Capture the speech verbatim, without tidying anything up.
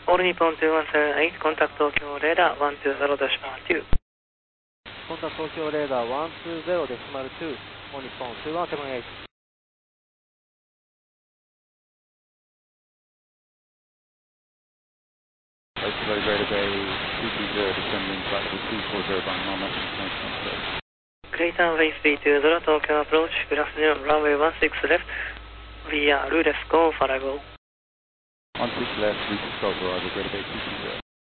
All Nippon two one seven eight, contact Tokyo radar one two zero decimal two. Contact Tokyo radar one two zero decimal two, All Nippon two one seven eight. Oslo Radar Bay two two zero descending flight level two four zero by normal information. Great runway three two zero, Tokyo approach, good afternoon, runway one six left, via Rudolph, go Farago. one six left, three six Golf, arrival Radar Bay two two zero.